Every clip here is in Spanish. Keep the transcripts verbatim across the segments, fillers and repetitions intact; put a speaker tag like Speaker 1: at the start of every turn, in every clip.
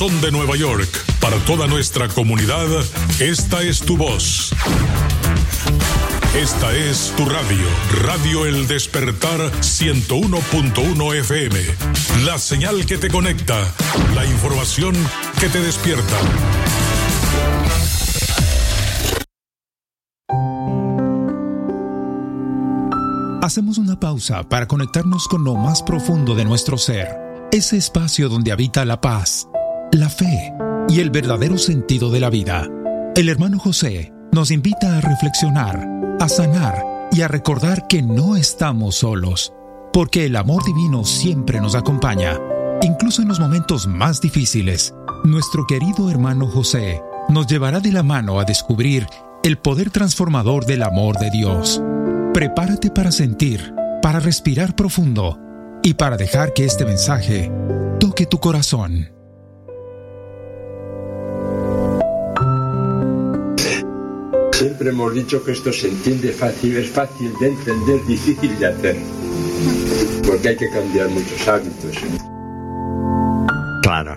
Speaker 1: De Nueva York, para toda nuestra comunidad, esta es tu voz. Esta es tu radio, Radio El Despertar ciento uno punto uno F M. La señal que te conecta, la información que te despierta.
Speaker 2: Hacemos una pausa para conectarnos con lo más profundo de nuestro ser, ese espacio donde habita la paz, la fe y el verdadero sentido de la vida. El hermano José nos invita a reflexionar, a sanar y a recordar que no estamos solos, porque el amor divino siempre nos acompaña, incluso en los momentos más difíciles. Nuestro querido hermano José nos llevará de la mano a descubrir el poder transformador del amor de Dios. Prepárate para sentir, para respirar profundo y para dejar que este mensaje toque tu corazón.
Speaker 3: Siempre hemos dicho que esto se entiende fácil, es fácil de entender, difícil de hacer, porque hay que cambiar muchos hábitos.
Speaker 4: Claro.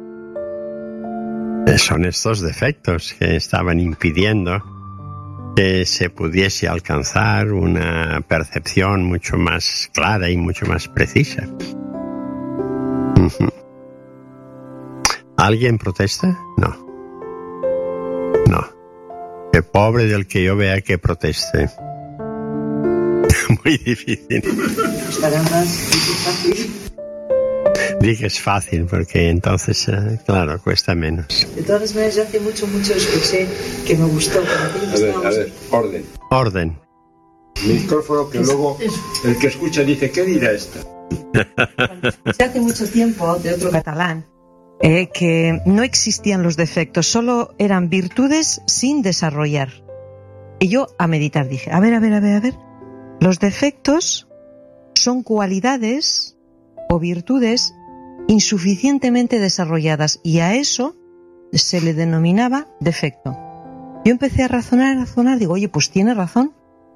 Speaker 4: Son estos defectos que estaban impidiendo que se pudiese alcanzar una percepción mucho más clara y mucho más precisa. Uh-huh. ¿Alguien protesta? No. No. Qué pobre del que yo vea que proteste. Muy difícil. Dije que es fácil porque entonces, eh, claro, cuesta menos.
Speaker 5: De todas maneras, yo hace mucho, mucho escuché que me gustó.
Speaker 3: A ver, a ver, orden.
Speaker 4: Orden.
Speaker 3: Micrófono que luego el que escucha dice, ¿qué dirá esta?
Speaker 5: Escuché hace mucho tiempo de otro catalán eh, que no existían los defectos, solo eran virtudes sin desarrollar. Y yo a meditar dije, a ver, a ver, a ver, a ver, los defectos son cualidades o virtudes insuficientemente desarrolladas y a eso se le denominaba defecto. Yo empecé a razonar, a razonar, digo, oye, pues tiene razón.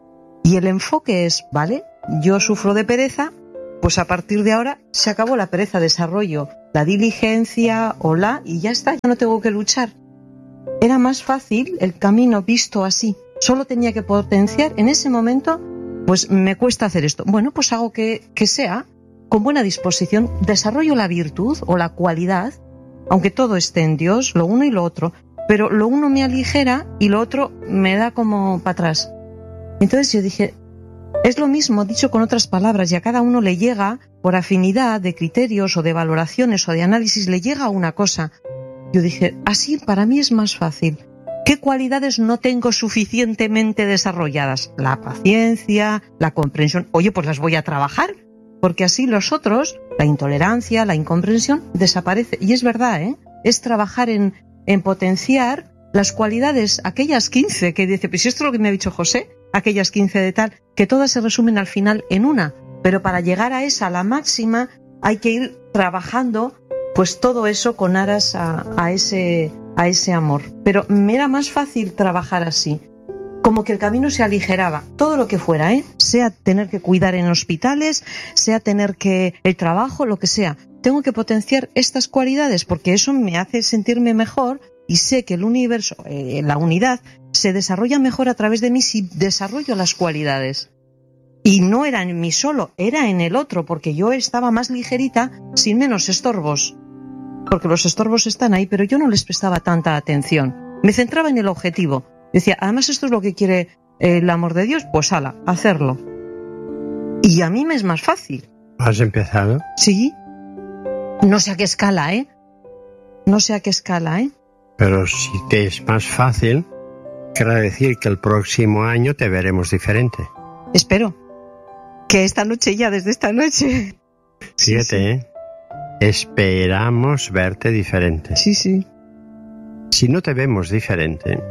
Speaker 5: Y el enfoque es, vale, yo sufro de pereza, pues a partir de ahora se acabó la pereza, desarrollo la diligencia o la, y ya está, ya no tengo que luchar. Era más fácil el camino visto así. Solo tenía que potenciar en ese momento, pues me cuesta hacer esto. Bueno, pues hago que, que sea con buena disposición, desarrollo la virtud o la cualidad, aunque todo esté en Dios, lo uno y lo otro, pero lo uno me aligera y lo otro me da como para atrás. Entonces yo dije, es lo mismo dicho con otras palabras y a cada uno le llega, por afinidad de criterios o de valoraciones o de análisis, le llega una cosa. Yo dije, así para mí es más fácil. ¿Qué cualidades no tengo suficientemente desarrolladas? La paciencia, la comprensión. Oye, pues las voy a trabajar, porque así los otros, la intolerancia, la incomprensión, desaparece. Y es verdad, ¿eh? Es trabajar en, en potenciar las cualidades, aquellas quince que dice, pues esto es lo que me ha dicho José, aquellas quince de tal, que todas se resumen al final en una. Pero para llegar a esa, la máxima, hay que ir trabajando pues todo eso con aras a, a, ese, a ese amor. Pero me era más fácil trabajar así, como que el camino se aligeraba, todo lo que fuera, ¿eh? Sea tener que cuidar en hospitales, sea tener que el trabajo, lo que sea. Tengo que potenciar estas cualidades porque eso me hace sentirme mejor y sé que el universo, eh, la unidad, se desarrolla mejor a través de mí si desarrollo las cualidades. Y no era en mí solo, era en el otro, porque yo estaba más ligerita, sin menos estorbos. Porque los estorbos están ahí, pero yo no les prestaba tanta atención. Me centraba en el objetivo. Decía, además esto es lo que quiere el amor de Dios, pues ala, hacerlo. Y a mí me es más fácil.
Speaker 4: ¿Has empezado?
Speaker 5: Sí. No sé a qué escala, ¿eh? No sé a qué escala, ¿eh?
Speaker 4: Pero si te es más fácil, quiere decir que el próximo año te veremos diferente.
Speaker 5: Espero. Que esta noche ya, desde esta noche.
Speaker 4: Fíjate,
Speaker 5: sí, sí.
Speaker 4: ¿eh? Esperamos verte diferente.
Speaker 5: Sí, sí.
Speaker 4: Si no te vemos diferente,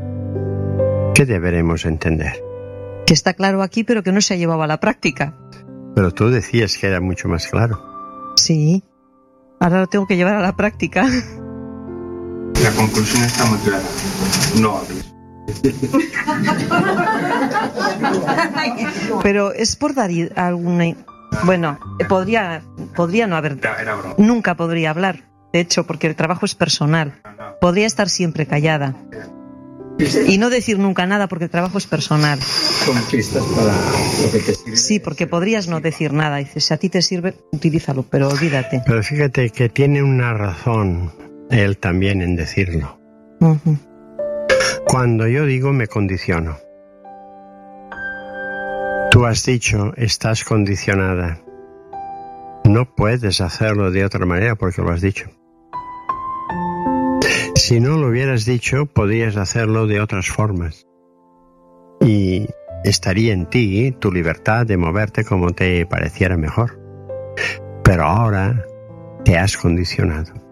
Speaker 4: ¿qué deberemos entender?
Speaker 5: Que está claro aquí, pero que no se ha llevado a la práctica.
Speaker 4: Pero tú decías que era mucho más claro.
Speaker 5: Sí. Ahora lo tengo que llevar a la práctica.
Speaker 3: La conclusión está muy clara. No hables.
Speaker 5: Pero es por dar alguna... Bueno, podría, podría no haber... Nunca podría hablar. de hecho, porque el trabajo es personal. Podría estar siempre callada y no decir nunca nada porque el trabajo es personal.
Speaker 3: Son pistas para lo que te sirve.
Speaker 5: Sí, porque podrías no decir nada. Dices, si a ti te sirve, utilízalo, pero olvídate.
Speaker 4: Pero fíjate que tiene una razón él también en decirlo.
Speaker 5: Uh-huh.
Speaker 4: Cuando yo digo me condiciono. Tú has dicho, estás condicionada. No puedes hacerlo de otra manera porque lo has dicho. Si no lo hubieras dicho, podrías hacerlo de otras formas. Y estaría en ti tu libertad de moverte como te pareciera mejor. Pero ahora te has condicionado.